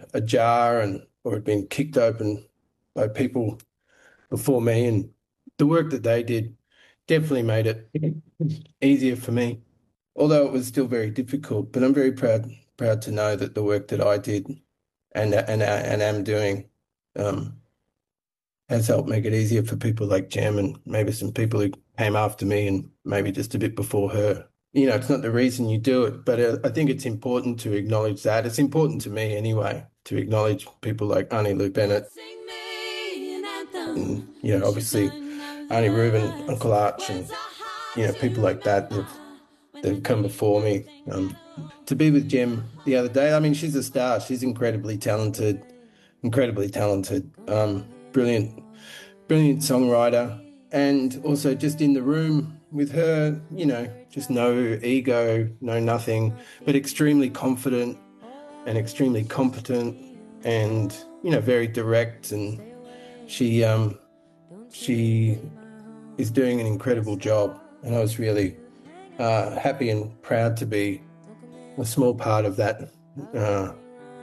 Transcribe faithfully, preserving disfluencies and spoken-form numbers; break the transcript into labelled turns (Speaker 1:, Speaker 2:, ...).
Speaker 1: ajar and or had been kicked open by people before me, and the work that they did definitely made it easier for me, although it was still very difficult. But I'm very proud proud to know that the work that I did and and and am doing um, has helped make it easier for people like Jem and maybe some people who came after me and maybe just a bit before her. You know, it's not the reason you do it, but uh, I think it's important to acknowledge that. It's important to me anyway to acknowledge people like Annie Lou Bennett and, you know, obviously Arnie Rubin, Uncle Arch, and, you know, people like that that have, that have come before me. Um, to be with Jem the other day, I mean, she's a star. She's incredibly talented, incredibly talented, um, brilliant, brilliant songwriter. And also just in the room with her, you know, just no ego, no nothing, but extremely confident and extremely competent and, you know, very direct. And she, um, she is doing an incredible job. And I was really uh, happy and proud to be a small part of that, uh,